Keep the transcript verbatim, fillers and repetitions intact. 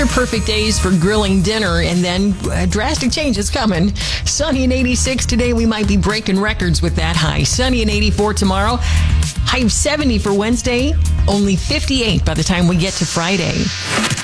Perfect days for grilling dinner, and then uh, drastic changes coming. Sunny and eighty-six today. We might be breaking records with that high. Sunny and eighty-four tomorrow. High of seventy for Wednesday. Only fifty-eight by the time we get to Friday.